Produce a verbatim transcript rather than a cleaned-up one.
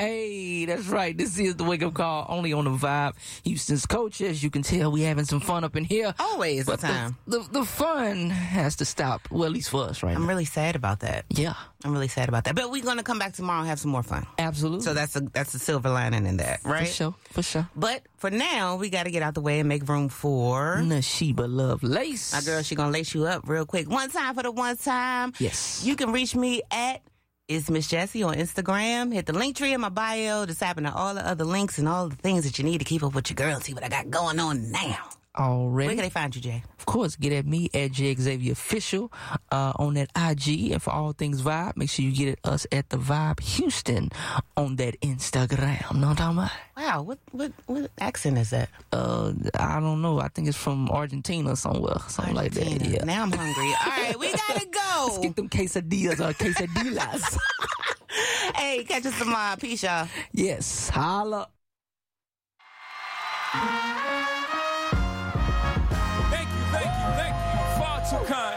Hey, that's right. This is the Wake Up Call, only on the Vibe. Houston's coach, as you can tell, we having some fun up in here. Always but the time. The, the, the fun has to stop. Well, at least for us right I'm now. really sad about that. Yeah. I'm really sad about that. But we're going to come back tomorrow and have some more fun. Absolutely. So that's a that's a silver lining in that, right? For sure. For sure. But for now, we got to get out the way and make room for Nashiba Love Lace. My girl, she going to lace you up real quick. One time for the one time. Yes. You can reach me at It's Miss Jessie on Instagram. Hit the link tree in my bio. Just happen to all the other links and all the things that you need to keep up with your girl. See what I got going on now. Already. Where can they find you, Jay? Of course, get at me at J Xavier Official uh, on that I G. And for all things Vibe, make sure you get at us at the Vibe Houston on that Instagram. Know what I'm talking about? Wow, what what what accent is that? Uh, I don't know. I think it's from Argentina somewhere. Something Argentina. like that. Yeah. Now I'm hungry. All right, we gotta go. Let's get them quesadillas or quesadillas. Hey, catch us tomorrow. Peace, y'all. Yes. Holla. Thank you, thank you, thank you. Far too kind.